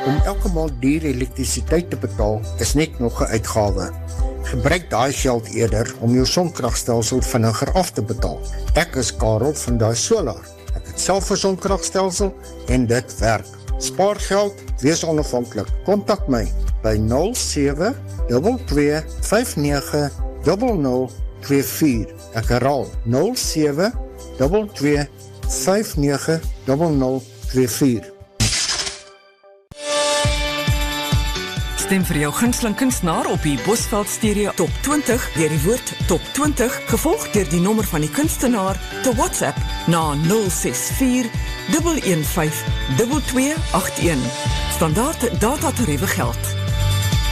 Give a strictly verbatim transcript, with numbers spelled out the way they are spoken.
Om elke maand duur elektrisiteit te betaal is net nog 'n uitgawe. Gebruik daai geld eerder om jou sonkragstelsel vinniger af te betaal. Ek is Karel van Daai Solar. Ek het self 'n sonkragstelsel en dit werk. Spaar geld, wees onafhanklik. Kontak my by nul sewe twee twee vyf nege nul nul twee vier. Ek herhaal nul sewe twee twee vyf nege nul nul twee vier. Stem vir jou gunsteling kunstenaar op die Bosveld Stereo Top twintig deur die woord Top twintig, gevolg deur die nommer van die kunstenaar te WhatsApp na nul ses vier een een vyf twee twee agt een. Standaard datatariewe geld.